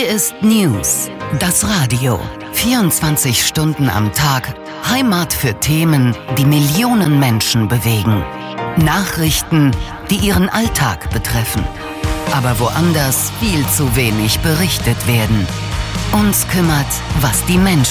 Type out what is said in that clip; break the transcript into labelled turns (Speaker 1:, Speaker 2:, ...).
Speaker 1: ist News, das Radio. 24 Stunden am Tag, Heimat für Themen, die Millionen Menschen bewegen. Nachrichten, die ihren Alltag betreffen. Aber woanders viel zu wenig berichtet werden. Uns kümmert, was die Menschen